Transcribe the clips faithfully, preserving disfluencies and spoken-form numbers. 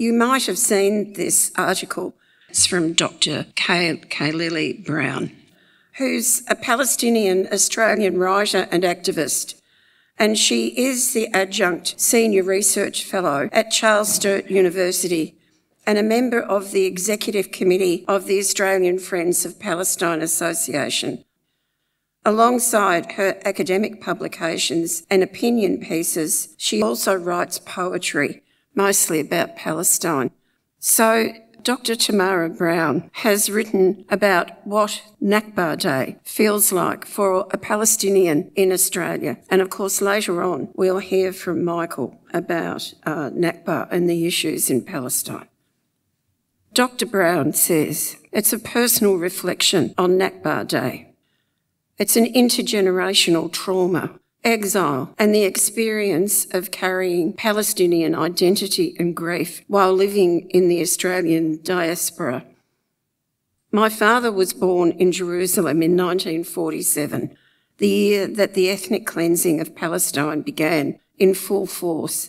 You might have seen this article. It's from Doctor Kayleigh Brown, who's a Palestinian Australian writer and activist, and she is the adjunct senior research fellow at Charles Sturt University and a member of the executive committee of the Australian Friends of Palestine Association. Alongside her academic publications and opinion pieces, she also writes poetry, mostly about Palestine. So Doctor Tamara Brown has written about what Nakba Day feels like for a Palestinian in Australia. And of course, later on, we'll hear from Michael about uh, Nakba and the issues in Palestine. Doctor Brown says it's a personal reflection on Nakba Day. It's an intergenerational trauma, exile, and the experience of carrying Palestinian identity and grief while living in the Australian diaspora. My father was born in Jerusalem in nineteen forty-seven, the year that the ethnic cleansing of Palestine began in full force.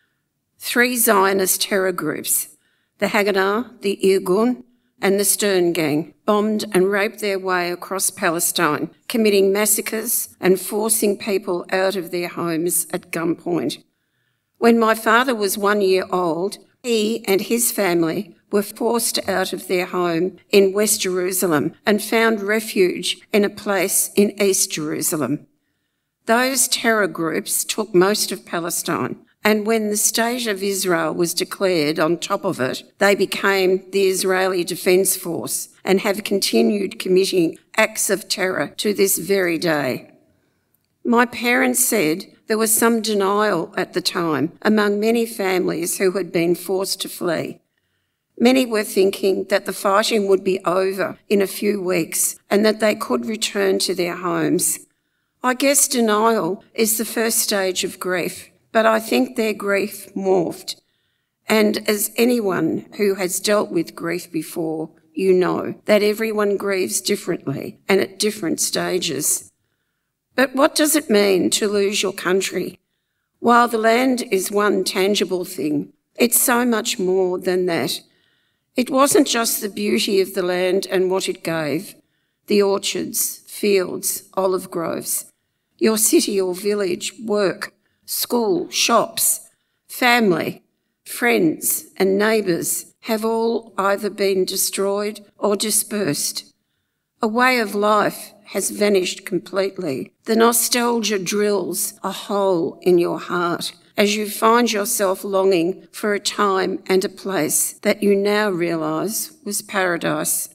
Three Zionist terror groups, the Haganah, the Irgun, and the Stern Gang, bombed and raped their way across Palestine, committing massacres and forcing people out of their homes at gunpoint. When my father was one year old, he and his family were forced out of their home in West Jerusalem and found refuge in a place in East Jerusalem. Those terror groups took most of Palestine, and when the State of Israel was declared on top of it, they became the Israeli Defence Force and have continued committing acts of terror to this very day. My parents said there was some denial at the time among many families who had been forced to flee. Many were thinking that the fighting would be over in a few weeks and that they could return to their homes. I guess denial is the first stage of grief. But I think their grief morphed. And as anyone who has dealt with grief before, you know that everyone grieves differently and at different stages. But what does it mean to lose your country? While the land is one tangible thing, it's so much more than that. It wasn't just the beauty of the land and what it gave, the orchards, fields, olive groves, your city or village, work, school, shops, family, friends and neighbours have all either been destroyed or dispersed. A way of life has vanished completely. The nostalgia drills a hole in your heart as you find yourself longing for a time and a place that you now realise was paradise.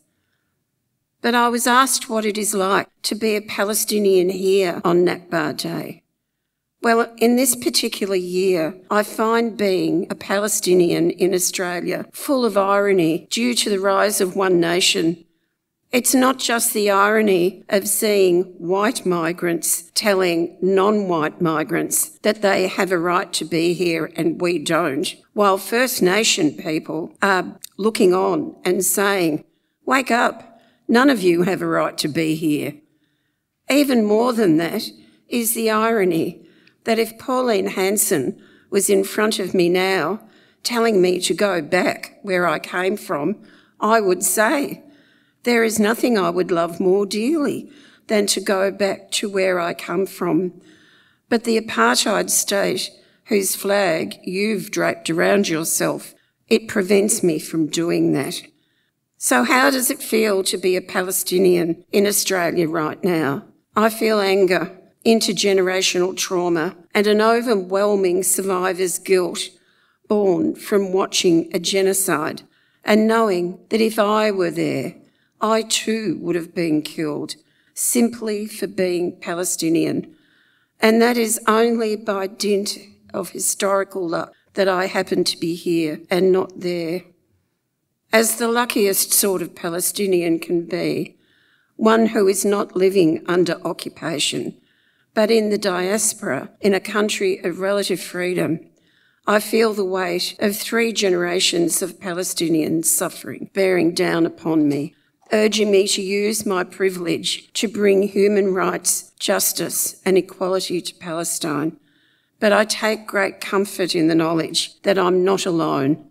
But I was asked what it is like to be a Palestinian here on Nakba Day. Well, in this particular year, I find being a Palestinian in Australia full of irony due to the rise of one nation. It's not just the irony of seeing white migrants telling non-white migrants that they have a right to be here and we don't, while First Nation people are looking on and saying, "Wake up, none of you have a right to be here." Even more than that is the irony that if Pauline Hanson was in front of me now, telling me to go back where I came from, I would say, there is nothing I would love more dearly than to go back to where I come from. But the apartheid state, whose flag you've draped around yourself, it prevents me from doing that. So how does it feel to be a Palestinian in Australia right now? I feel anger, intergenerational trauma, and an overwhelming survivor's guilt born from watching a genocide and knowing that if I were there, I too would have been killed simply for being Palestinian. And that is only by dint of historical luck that I happen to be here and not there. As the luckiest sort of Palestinian can be, one who is not living under occupation, but in the diaspora, in a country of relative freedom, I feel the weight of three generations of Palestinians suffering bearing down upon me, urging me to use my privilege to bring human rights, justice and equality to Palestine. But I take great comfort in the knowledge that I'm not alone